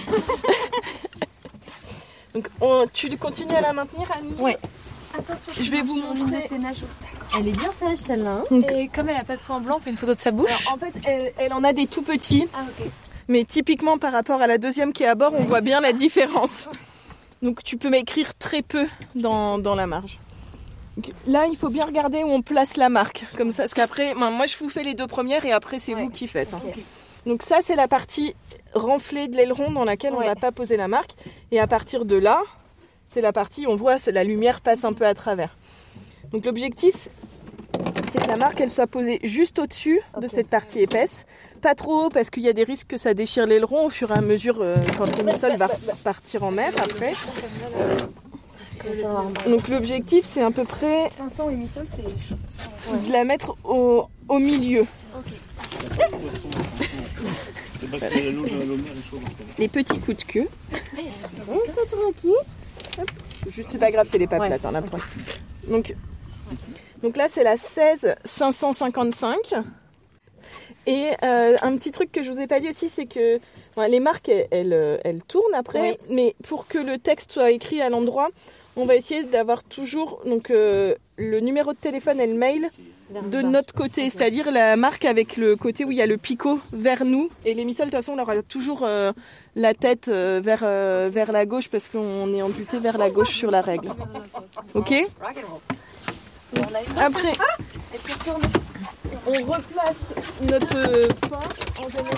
Donc on, tu continues à la maintenir, Annie? Ouais. Attention, je vais vous montrer. Elle est bien sage celle-là. Hein. Et comme elle a pas de point blanc, on fait une photo de sa bouche. Alors, en fait, elle, elle en a des tout petits. Ah ok. Mais typiquement par rapport à la deuxième qui est à bord, on voit bien la différence. Donc tu peux m'écrire très peu dans, dans la marge. Donc, là, il faut bien regarder où on place la marque. Comme ça, parce qu'après, moi je vous fais les deux premières et après c'est ouais. vous qui faites. Hein. Okay. Donc ça, c'est la partie renflée de l'aileron dans laquelle ouais. on va pas poser la marque. Et à partir de là, c'est la partie où on voit la lumière passe un peu à travers. Donc l'objectif, c'est que la marque elle soit posée juste au-dessus okay. de cette partie épaisse. Pas trop haut parce qu'il y a des risques que ça déchire l'aileron au fur et à mesure euh, quand l'émissol va partir en mer après. Donc l'objectif, c'est à peu près Vincent, l'émissol, c'est de la mettre au, au milieu. Okay. Les petits coups de queue. Juste, c'est pas grave, c'est les pas plates. Hein, donc, donc là, c'est la seize cinq cent cinquante-cinq. Et euh, un petit truc que je vous ai pas dit aussi, c'est que bon, les marques, elles, elles, elles tournent après. Oui. Mais pour que le texte soit écrit à l'endroit, on va essayer d'avoir toujours donc, euh, le numéro de téléphone et le mail de notre côté, c'est-à-dire la marque avec le côté où il y a le picot vers nous. Et l'émissol, de toute façon, on aura toujours euh, la tête euh, vers, euh, vers la gauche parce qu'on est amputé vers la gauche sur la règle. Ok ? Après, on replace notre pain en général.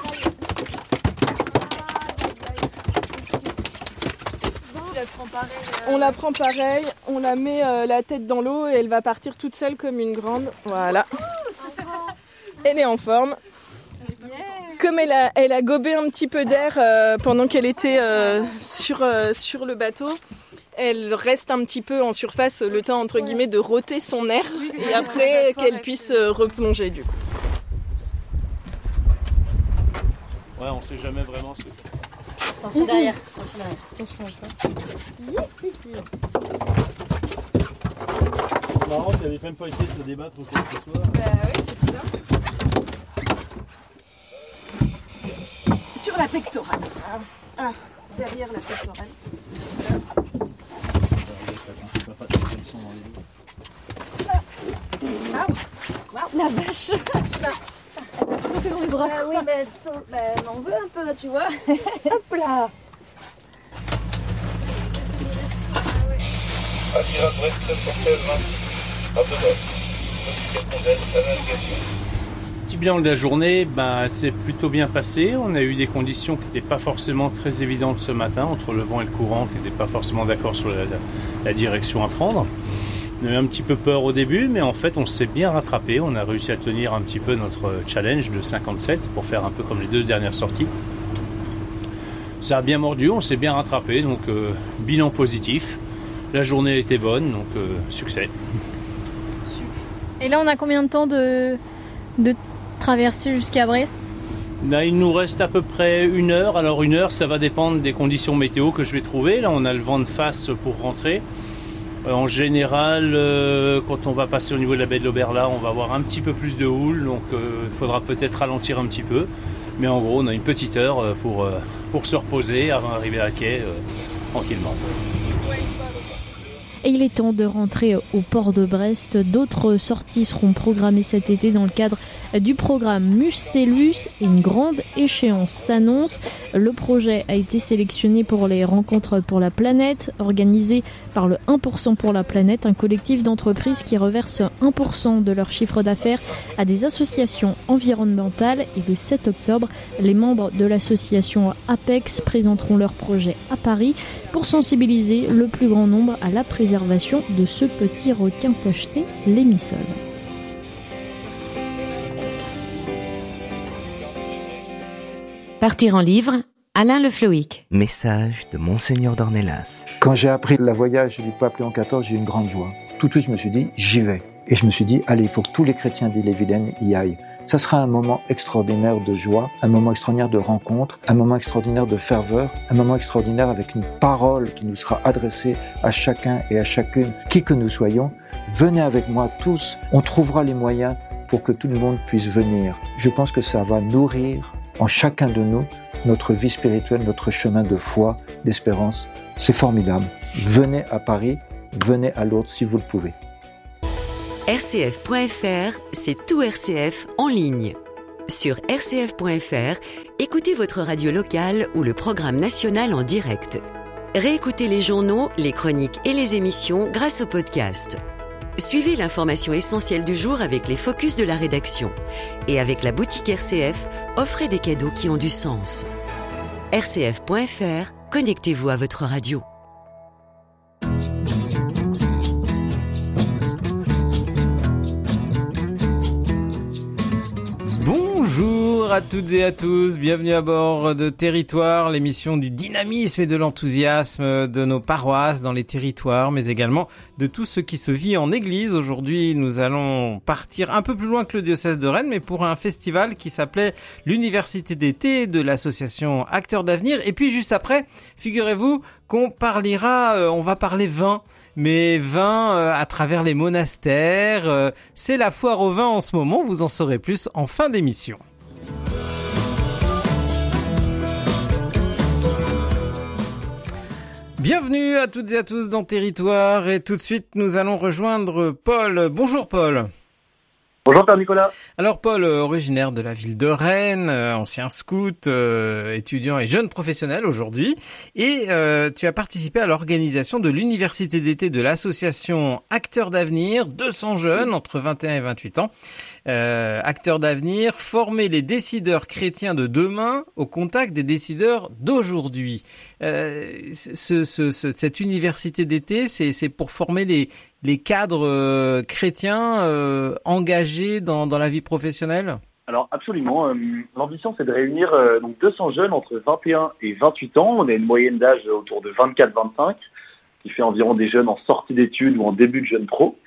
On la prend pareil, on la met euh, la tête dans l'eau et elle va partir toute seule comme une grande. Voilà. Elle est en forme. Comme elle a, elle a gobé un petit peu d'air euh, pendant qu'elle était euh, sur, euh, sur le bateau, elle reste un petit peu en surface le temps entre guillemets de rôter son air et après qu'elle puisse euh, replonger du coup. Ouais, on sait jamais vraiment ce que c'est. Attention derrière. Attention derrière. Attention C'est marrant qu'il n'avait même pas essayé de se débattre ou quoi que ce soit. Bah oui, c'est bien. Sur la pectorale. Ah, derrière la pectorale. Ah, wow. La vache. Sauter dans les bras. Bah oui, mais bah, on en veut un peu, tu vois. Hop là. Petit bilan de la journée, ben, c'est plutôt bien passé. On a eu des conditions qui n'étaient pas forcément très évidentes ce matin, entre le vent et le courant, qui n'étaient pas forcément d'accord sur la, la, la direction à prendre. On a eu un petit peu peur au début, mais en fait on s'est bien rattrapé. On a réussi à tenir un petit peu notre challenge de cinquante-sept pour faire un peu comme les deux dernières sorties. Ça a bien mordu, on s'est bien rattrapé, donc euh, bilan positif. La journée était bonne, donc euh, succès. Et là on a combien de temps de, de traversée jusqu'à Brest ? Là, il nous reste à peu près une heure. Alors une heure, ça va dépendre des conditions météo que je vais trouver. Là on a le vent de face pour rentrer. En général, euh, quand on va passer au niveau de la baie de l'Auberla, on va avoir un petit peu plus de houle, donc il euh, faudra peut-être ralentir un petit peu. Mais en gros, on a une petite heure pour, euh, pour se reposer avant d'arriver à quai euh, tranquillement. Et il est temps de rentrer au port de Brest. D'autres sorties seront programmées cet été dans le cadre du programme Mustélus et une grande échéance s'annonce. Le projet a été sélectionné pour les Rencontres pour la planète, organisé par le un pour cent pour la planète, un collectif d'entreprises qui reverse un pour cent de leur chiffre d'affaires à des associations environnementales. Et le sept octobre, les membres de l'association Apex présenteront leur projet à Paris pour sensibiliser le plus grand nombre à la préservation de ce petit requin tacheté, l'émissol. Partir en livre, Alain Le Floïc. Message de Monseigneur d'Ornelas. Quand j'ai appris le voyage du pape Léon quatorze, j'ai eu une grande joie. Tout de suite, je me suis dit, j'y vais. Et je me suis dit, allez, il faut que tous les chrétiens d'Ille-et-Vilaine y aillent. Ça sera un moment extraordinaire de joie, un moment extraordinaire de rencontre, un moment extraordinaire de ferveur, un moment extraordinaire avec une parole qui nous sera adressée à chacun et à chacune, qui que nous soyons. Venez avec moi tous, on trouvera les moyens pour que tout le monde puisse venir. Je pense que ça va nourrir en chacun de nous notre vie spirituelle, notre chemin de foi, d'espérance. C'est formidable. Venez à Paris, venez à Lourdes si vous le pouvez. R C F point F R, c'est tout R C F en ligne. Sur R C F point F R, écoutez votre radio locale ou le programme national en direct. Réécoutez les journaux, les chroniques et les émissions grâce au podcast. Suivez l'information essentielle du jour avec les focus de la rédaction. Et avec la boutique R C F, offrez des cadeaux qui ont du sens. R C F point F R, connectez-vous à votre radio. Bonjour à toutes et à tous, bienvenue à bord de Territoire, l'émission du dynamisme et de l'enthousiasme de nos paroisses dans les territoires, mais également de tout ce qui se vit en église. Aujourd'hui, nous allons partir un peu plus loin que le diocèse de Rennes, mais pour un festival qui s'appelait l'Université d'été de l'association Acteurs d'Avenir. Et puis juste après, figurez-vous qu'on parlera, euh, on va parler vin, mais vin euh, à travers les monastères. Euh, c'est la foire au vin en ce moment, vous en saurez plus en fin d'émission. Bienvenue à toutes et à tous dans Territoire et tout de suite nous allons rejoindre Paul. Bonjour Paul. Bonjour Père Nicolas. Alors Paul, euh, originaire de la ville de Rennes, euh, ancien scout, euh, étudiant et jeune professionnel aujourd'hui, et euh, tu as participé à l'organisation de l'université d'été de l'association Acteurs d'Avenir, deux cents jeunes entre vingt et un et vingt-huit ans. Euh, Acteurs d'Avenir, former les décideurs chrétiens de demain au contact des décideurs d'aujourd'hui. Euh, ce, ce, ce, cette université d'été, c'est, c'est pour former les, les cadres euh, chrétiens euh, engagés dans, dans la vie professionnelle ? Alors absolument. Euh, l'ambition, c'est de réunir euh, donc deux cents jeunes entre vingt et un et vingt-huit ans. On a une moyenne d'âge autour de vingt-quatre vingt-cinq, qui fait environ des jeunes en sortie d'études ou en début de jeunes pro.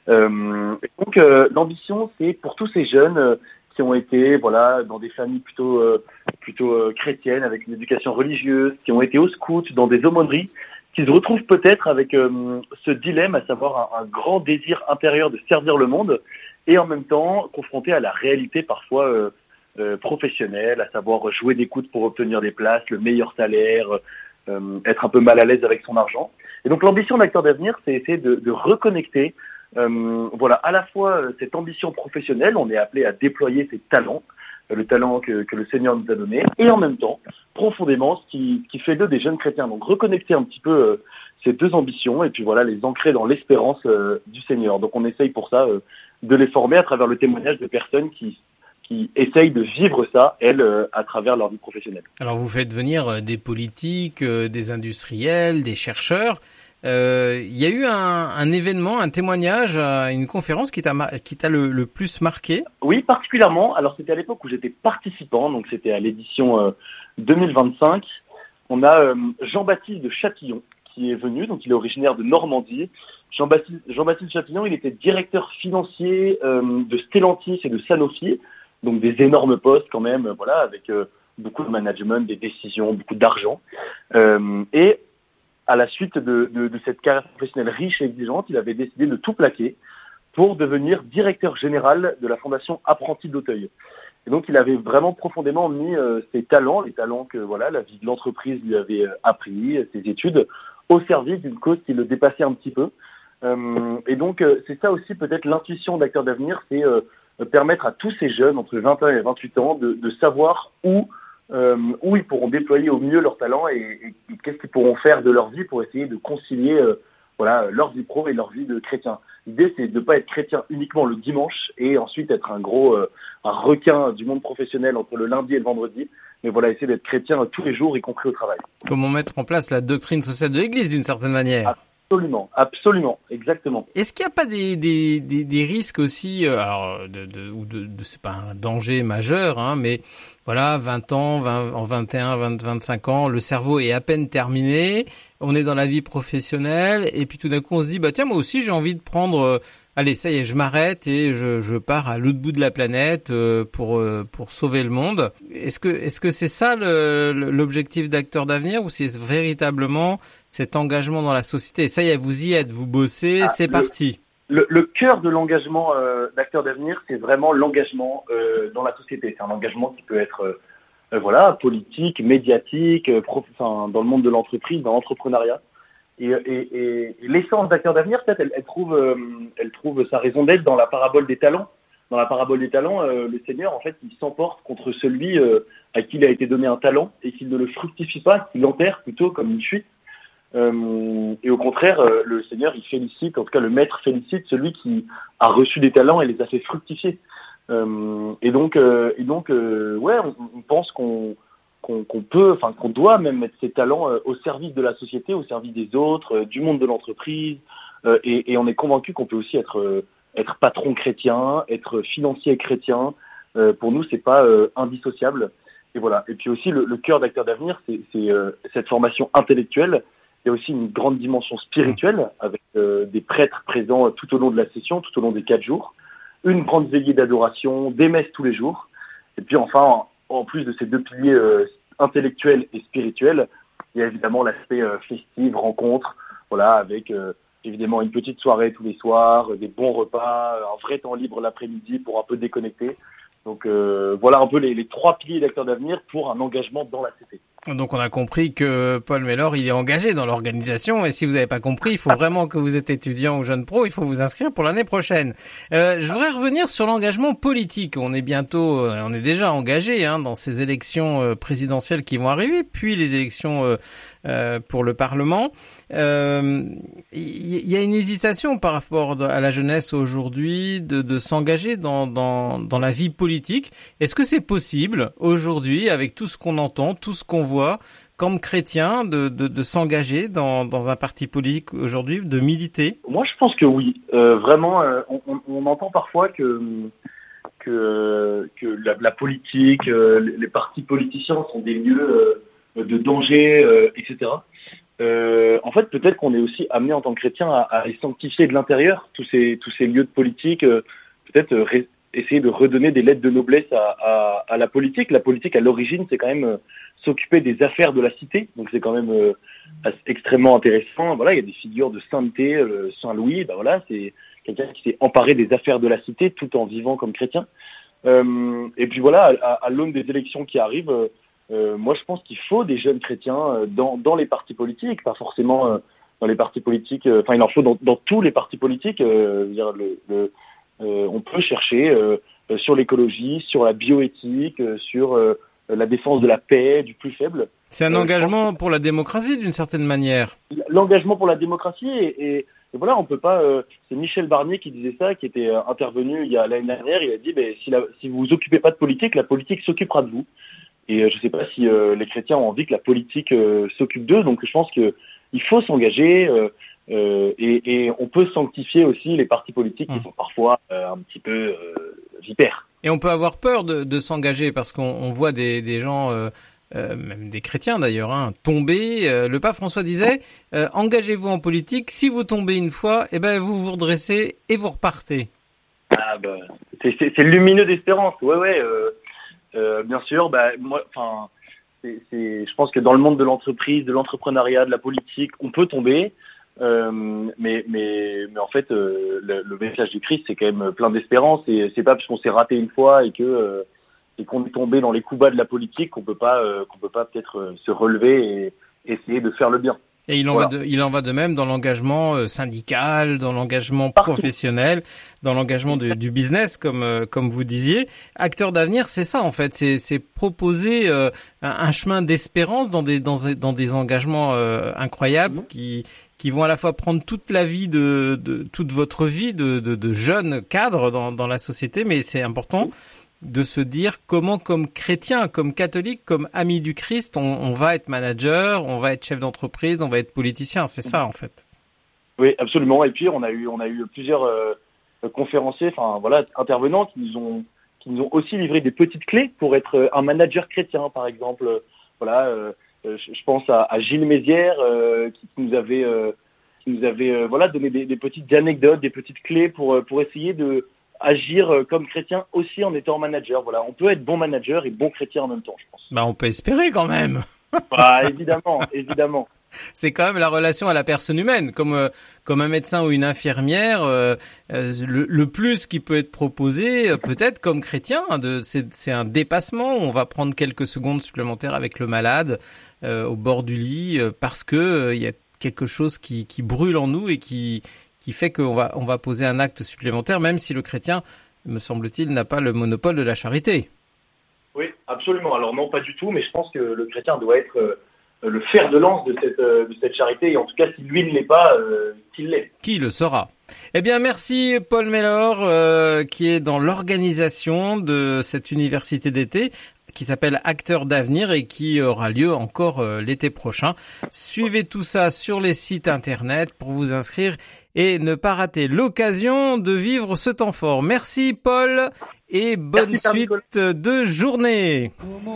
Euh, et donc euh, l'ambition, c'est pour tous ces jeunes euh, qui ont été voilà dans des familles plutôt euh, plutôt euh, chrétiennes avec une éducation religieuse, qui ont été au scout, dans des aumôneries, qui se retrouvent peut-être avec euh, ce dilemme, à savoir un, un grand désir intérieur de servir le monde et en même temps confrontés à la réalité parfois euh, euh, professionnelle, à savoir jouer des coudes pour obtenir des places, le meilleur salaire, euh, être un peu mal à l'aise avec son argent. Et donc l'ambition d'Acteurs d'Avenir, c'est essayer de, de reconnecter Euh, voilà, à la fois euh, cette ambition professionnelle, on est appelé à déployer ses talents, euh, le talent que, que le Seigneur nous a donné, et en même temps, profondément, ce qui, qui fait d'eux des jeunes chrétiens. Donc reconnecter un petit peu euh, ces deux ambitions, et puis voilà, les ancrer dans l'espérance euh, du Seigneur. Donc on essaye pour ça euh, de les former à travers le témoignage de personnes qui, qui essayent de vivre ça, elles, euh, à travers leur vie professionnelle. Alors vous faites venir des politiques, euh, des industriels, des chercheurs. Il euh, y a eu un, un événement, un témoignage, une conférence qui t'a, qui t'a le, le plus marqué ? Oui, particulièrement. Alors c'était à l'époque où j'étais participant, donc c'était à l'édition euh, deux mille vingt-cinq. On a euh, Jean-Baptiste de Châtillon qui est venu, donc il est originaire de Normandie. Jean-Baptiste, Jean-Baptiste Châtillon, il était directeur financier euh, de Stellantis et de Sanofi, donc des énormes postes quand même, voilà, avec euh, beaucoup de management, des décisions, beaucoup d'argent. Euh, et à la suite de, de, de cette carrière professionnelle riche et exigeante, il avait décidé de tout plaquer pour devenir directeur général de la fondation Apprentis d'Auteuil. Et donc il avait vraiment profondément mis euh, ses talents, les talents que voilà la vie de l'entreprise lui avait euh, appris, ses études, au service d'une cause qui le dépassait un petit peu. Euh, et donc euh, c'est ça aussi peut-être l'intuition d'Acteurs d'Avenir, c'est euh, permettre à tous ces jeunes entre vingt et un et vingt-huit ans de, de savoir où Euh, où ils pourront déployer au mieux leur talent et, et, et qu'est-ce qu'ils pourront faire de leur vie pour essayer de concilier euh, voilà, leur vie pro et leur vie de chrétien. L'idée, c'est de ne pas être chrétien uniquement le dimanche et ensuite être un gros euh, un requin du monde professionnel entre le lundi et le vendredi, mais voilà, essayer d'être chrétien tous les jours, y compris au travail. Comment mettre en place la doctrine sociale de l'Église d'une certaine manière ? Absolument, absolument, exactement. Est-ce qu'il n'y a pas des, des, des, des risques aussi, euh, alors, de, de, ou de, de, c'est pas un danger majeur, hein, mais voilà, vingt ans, vingt, en vingt et un, vingt, vingt-cinq ans, le cerveau est à peine terminé, on est dans la vie professionnelle, et puis tout d'un coup on se dit, bah tiens, moi aussi j'ai envie de prendre, euh, allez, ça y est, je m'arrête et je, je pars à l'autre bout de la planète euh, pour, euh, pour sauver le monde. Est-ce que, est-ce que c'est ça le, l'objectif d'Acteurs d'Avenir, ou c'est véritablement cet engagement dans la société ? Et ça y est, vous y êtes, vous bossez, ah, c'est le... parti. le, le cœur de l'engagement euh, d'acteurs d'avenir, c'est vraiment l'engagement euh, dans la société. C'est un engagement qui peut être euh, euh, voilà, politique, médiatique, euh, prof, enfin, dans le monde de l'entreprise, dans l'entrepreneuriat. Et, et, et, et l'essence d'acteurs d'avenir, peut-être, elle, elle, trouve, euh, elle trouve sa raison d'être dans la parabole des talents. Dans la parabole des talents, euh, le Seigneur, en fait, il s'emporte contre celui euh, à qui il a été donné un talent et qu'il ne le fructifie pas, qu'il l'enterre plutôt comme une fuite. Euh, et au contraire, euh, le Seigneur, il félicite, en tout cas le Maître félicite celui qui a reçu des talents et les a fait fructifier. Euh, et donc, euh, et donc, euh, ouais, on, on pense qu'on, qu'on, qu'on peut, enfin qu'on doit même mettre ses talents euh, au service de la société, au service des autres, euh, du monde de l'entreprise. Euh, et, et on est convaincu qu'on peut aussi être euh, être patron chrétien, être financier chrétien. Euh, pour nous, c'est pas euh, indissociable. Et voilà. Et puis aussi, le, le cœur d'acteurs d'avenir, c'est, c'est euh, cette formation intellectuelle. Il y a aussi une grande dimension spirituelle avec euh, des prêtres présents tout au long de la session, tout au long des quatre jours. Une grande veillée d'adoration, des messes tous les jours. Et puis enfin, en, en plus de ces deux piliers euh, intellectuels et spirituels, il y a évidemment l'aspect euh, festif, rencontre, voilà, avec euh, évidemment une petite soirée tous les soirs, des bons repas, un vrai temps libre l'après-midi pour un peu déconnecter. Donc euh, voilà un peu les, les trois piliers d'acteurs d'avenir pour un engagement dans la C P. Donc on a compris que Paul Mellor, il est engagé dans l'organisation, et si vous n'avez pas compris, il faut vraiment que vous êtes étudiant ou jeune pro, il faut vous inscrire pour l'année prochaine. Euh, je voudrais revenir sur l'engagement politique. On est bientôt, on est déjà engagé hein, dans ces élections présidentielles qui vont arriver, puis les élections euh, euh, pour le Parlement. Euh, il y a une hésitation par rapport à la jeunesse aujourd'hui de, de s'engager dans, dans, dans la vie politique. Est-ce que c'est possible aujourd'hui, avec tout ce qu'on entend, tout ce qu'on voit, comme chrétien, de, de, de s'engager dans, dans un parti politique aujourd'hui, de militer? Moi, je pense que oui. Euh, vraiment, euh, on, on, on entend parfois que que, que la, la politique, euh, les partis politiciens sont des lieux euh, de danger, euh, et cetera. Euh, en fait, peut-être qu'on est aussi amené en tant que chrétien à, à les sanctifier de l'intérieur, tous ces tous ces lieux de politique, euh, peut-être euh, ré, essayer de redonner des lettres de noblesse à, à, à la politique. La politique, à l'origine, c'est quand même euh, s'occuper des affaires de la cité, donc c'est quand même euh, extrêmement intéressant. Voilà, il y a des figures de sainteté, euh, Saint Louis, ben voilà, c'est quelqu'un qui s'est emparé des affaires de la cité tout en vivant comme chrétien. Euh, et puis voilà, à, à l'aune des élections qui arrivent, euh, Euh, moi, je pense qu'il faut des jeunes chrétiens euh, dans, dans les partis politiques, pas forcément euh, dans les partis politiques. Enfin, euh, il en faut dans, dans tous les partis politiques. Euh, dire le, le, euh, on peut chercher euh, sur l'écologie, sur la bioéthique, euh, sur euh, la défense de la paix, du plus faible. C'est un euh, engagement pour la démocratie, d'une certaine manière. L'engagement pour la démocratie, et, et, et voilà, on peut pas. Euh, c'est Michel Barnier qui disait ça, qui était euh, intervenu il y a l'année dernière. Il a dit, ben, si, la, si vous vous occupez pas de politique, la politique s'occupera de vous. Et je ne sais pas si euh, les chrétiens ont envie que la politique euh, s'occupe d'eux, donc je pense qu'il faut s'engager euh, euh, et, et on peut sanctifier aussi les partis politiques qui sont parfois euh, un petit peu euh, vipères. Et on peut avoir peur de, de s'engager parce qu'on on voit des, des gens, euh, euh, même des chrétiens d'ailleurs, hein, tomber. Euh, le pape François disait euh, « Engagez-vous en politique, si vous tombez une fois, eh ben, vous vous redressez et vous repartez. » Ah ben, c'est, c'est, c'est lumineux d'espérance, ouais, ouais. Euh... Euh, bien sûr, bah, moi, enfin, c'est, c'est, je pense que dans le monde de l'entreprise, de l'entrepreneuriat, de la politique, on peut tomber, euh, mais, mais, mais en fait, euh, le, le message du Christ, c'est quand même plein d'espérance, et c'est pas parce qu'on s'est raté une fois et que euh, et qu'on est tombé dans les coups bas de la politique qu'on peut pas, euh, qu'on peut pas peut-être euh, se relever et essayer de faire le bien. Et il en, voilà. va de, il en va de même dans l'engagement syndical, dans l'engagement Partout. professionnel, dans l'engagement de, du business, comme comme vous disiez. Acteurs d'avenir, c'est ça en fait, c'est, c'est proposer euh, un, un chemin d'espérance dans des dans, dans des engagements euh, incroyables mmh. qui qui vont à la fois prendre toute la vie de, de toute votre vie de, de, de jeunes cadres dans, dans la société, mais c'est important. Mmh. de se dire comment, comme chrétien, comme catholique, comme ami du Christ, on, on va être manager, on va être chef d'entreprise, on va être politicien. C'est ça, en fait. Oui, absolument. Et puis, on a eu, on a eu plusieurs euh, conférenciers, enfin voilà, intervenants qui nous ont, qui nous ont aussi livré des petites clés pour être un manager chrétien, par exemple. Voilà, euh, je pense à, à Gilles Mézières euh, qui nous avait, euh, qui nous avait, euh, voilà, donné des, des petites anecdotes, des petites clés pour pour essayer de agir comme chrétien aussi en étant manager. Voilà, on peut être bon manager et bon chrétien en même temps, je pense. Bah, on peut espérer quand même. Bah, évidemment, évidemment. c'est quand même la relation à la personne humaine, comme euh, comme un médecin ou une infirmière. Euh, euh, le, le plus qui peut être proposé, euh, peut-être comme chrétien, de, c'est, c'est un dépassement. On va prendre quelques secondes supplémentaires avec le malade euh, au bord du lit, euh, parce que euh, il y a quelque chose qui, qui brûle en nous et qui qui fait qu'on va on va poser un acte supplémentaire, même si le chrétien, me semble-t-il, n'a pas le monopole de la charité. Oui, absolument. Alors non, pas du tout, mais je pense que le chrétien doit être euh, le fer de lance de cette, euh, de cette charité, et en tout cas, si lui ne l'est pas, euh, qu'il l'est. Qui le sera? Eh bien, merci Paul Mellor, euh, qui est dans l'organisation de cette université d'été, qui s'appelle Acteurs d'avenir et qui aura lieu encore euh, l'été prochain. Suivez tout ça sur les sites internet pour vous inscrire et ne pas rater l'occasion de vivre ce temps fort. Merci Paul et bonne Merci, suite de journée.